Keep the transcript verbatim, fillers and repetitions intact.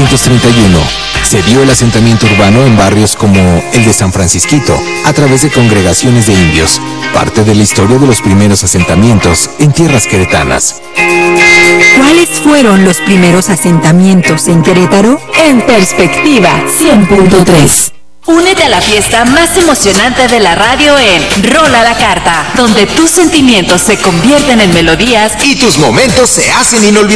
quinientos treinta y uno, se dio el asentamiento urbano en barrios como el de San Francisquito, a través de congregaciones de indios, parte de la historia de los primeros asentamientos en tierras queretanas. ¿Cuáles fueron los primeros asentamientos en Querétaro? En Perspectiva cien punto tres. Únete a la fiesta más emocionante de la radio en Rola la Carta, donde tus sentimientos se convierten en melodías y tus momentos se hacen inolvidables.